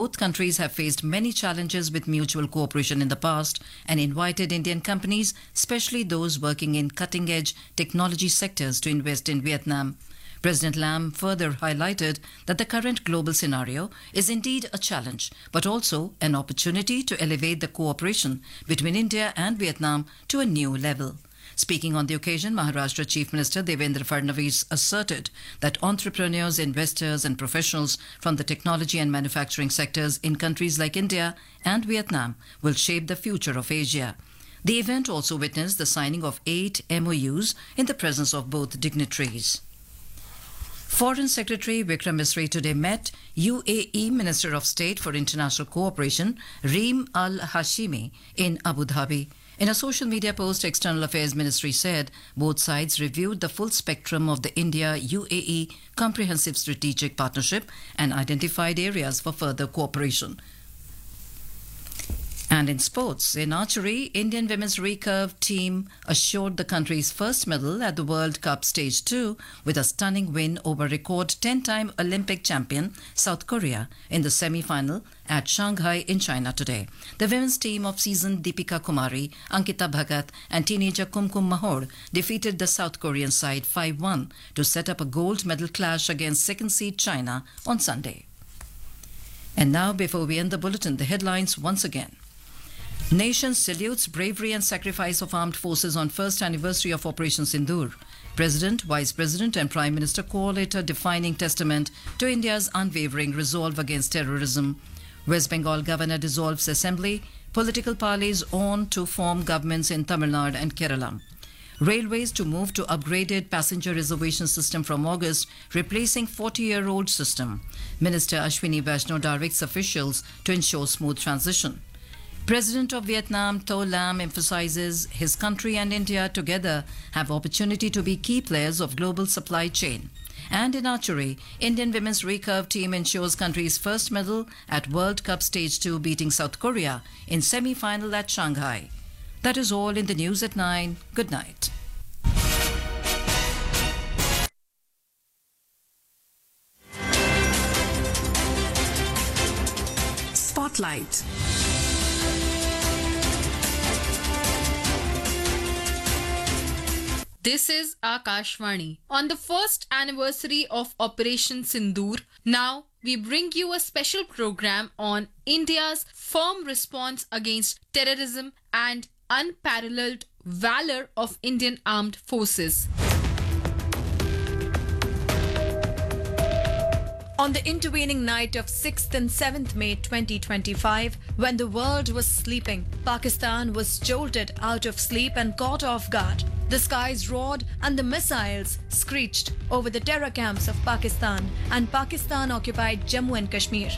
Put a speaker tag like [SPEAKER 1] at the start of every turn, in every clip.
[SPEAKER 1] both countries have faced many challenges with mutual cooperation in the past and invited Indian companies, especially those working in cutting-edge technology sectors, to invest in Vietnam. President Lam further highlighted that the current global scenario is indeed a challenge, but also an opportunity to elevate the cooperation between India and Vietnam to a new level. Speaking on the occasion, Maharashtra Chief Minister Devendra Fadnavis asserted that entrepreneurs, investors and professionals from the technology and manufacturing sectors in countries like India and Vietnam will shape the future of Asia. The event also witnessed the signing of 8 MOUs in the presence of both dignitaries. Foreign Secretary Vikram Misri today met UAE Minister of State for International Cooperation Reem Al Hashimi in Abu Dhabi. In a social media post, External Affairs Ministry said both sides reviewed the full spectrum of the India-UAE Comprehensive Strategic Partnership and identified areas for further cooperation. And in sports, in archery, Indian women's recurve team assured the country's first medal at the World Cup Stage 2 with a stunning win over record 10-time Olympic champion South Korea in the semi-final at Shanghai in China today. The women's team of seasoned Deepika Kumari, Ankita Bhagat and teenager Kumkum Mahor defeated the South Korean side 5-1 to set up a gold medal clash against second-seed China on Sunday. And now, before we end the bulletin, the headlines once again. Nation salutes bravery and sacrifice of armed forces on first anniversary of Operation Sindoor. President, Vice President and Prime Minister call it a defining testament to India's unwavering resolve against terrorism. West Bengal Governor dissolves Assembly. Political parties on to form governments in Tamil Nadu and Kerala. Railways to move to upgraded passenger reservation system from August, replacing 40-year-old system. Minister Ashwini Vaishnaw directs officials to ensure smooth transition. President of Vietnam, Tho Lam, emphasizes his country and India together have opportunity to be key players of global supply chain. And in archery, Indian women's recurve team ensures country's first medal at World Cup Stage 2, beating South Korea in semi-final at Shanghai. That is all in the news at 9. Good night.
[SPEAKER 2] Spotlight.
[SPEAKER 3] This is Akashvani. On the first anniversary of Operation Sindoor, now we bring you a special program on India's firm response against terrorism and unparalleled valor of Indian armed forces.
[SPEAKER 4] On the intervening night of 6th and 7th May 2025, when the world was sleeping, Pakistan was jolted out of sleep and caught off guard. The skies roared and the missiles screeched over the terror camps of Pakistan and Pakistan-occupied Jammu and Kashmir.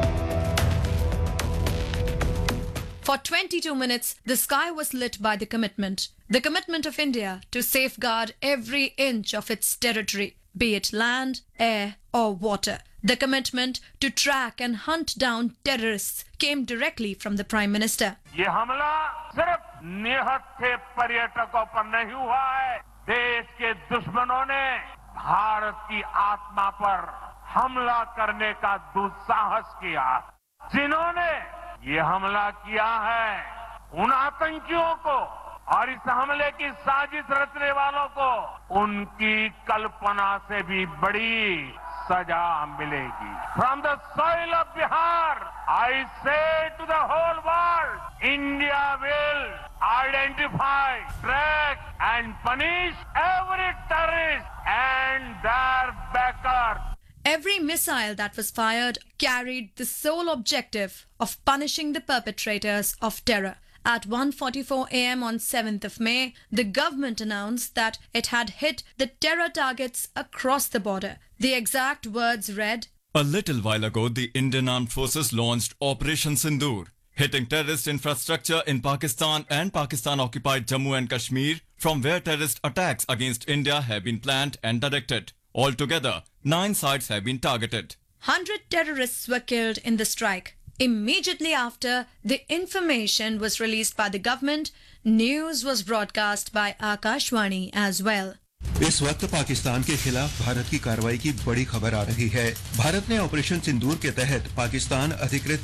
[SPEAKER 4] For 22 minutes, the sky was lit by the commitment of India to safeguard every inch of its territory, be it land, air or water. The commitment to track and hunt down terrorists came directly from the Prime Minister.
[SPEAKER 5] ये हमला सिर्फ निहत्थे पर्यटकों पर नहीं हुआ है, देश के दुश्मनों ने भारत की आत्मा पर हमला करने का दुस्साहस किया। जिन्होंने ये हमला किया है, उन आतंकियों को और इस हमले की साजिश रचने वालों को उनकी कल्पना से भी बड़ी सजा मिलेगी। From the soil of Bihar, I say to the whole world, India will identify, track and punish every terrorist and their backer.
[SPEAKER 4] Every missile that was fired carried the sole objective of punishing the perpetrators of terror. At 1:44 a.m. on 7th of May, the government announced that it had hit the terror targets across the border. The exact words read,
[SPEAKER 6] "A little while ago, the Indian Armed Forces launched Operation Sindoor, hitting terrorist infrastructure in Pakistan and Pakistan-occupied Jammu and Kashmir, from where terrorist attacks against India have been planned and directed. Altogether, 9 sites have been targeted."
[SPEAKER 4] 100 terrorists were killed in the strike. Immediately after the information was released by the government, news was broadcast by Akashvani as well.
[SPEAKER 7] इस वक्त पाकिस्तान के खिलाफ भारत की कार्रवाई की बड़ी खबर आ रही है। भारत ने ऑपरेशन सिंदूर के तहत पाकिस्तान अधिकृत